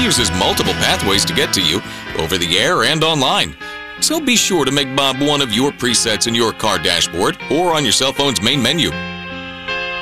uses multiple pathways to get to you, over the air and online. So be sure to make Bob one of your presets in your car dashboard or on your cell phone's main menu.